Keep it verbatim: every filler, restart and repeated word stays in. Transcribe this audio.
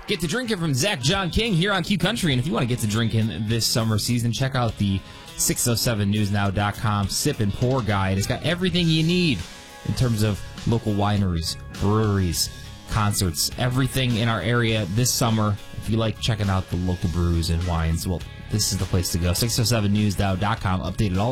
Get to drinking from Zach John King here on Q Country. And if you want to get to drinking this summer season, check out the six oh seven news now dot com Sip and Pour Guide. It's got everything you need in terms of local wineries, breweries, concerts, everything in our area this summer. If you like checking out the local brews and wines, well, this is the place to go. six oh seven news now dot com, updated all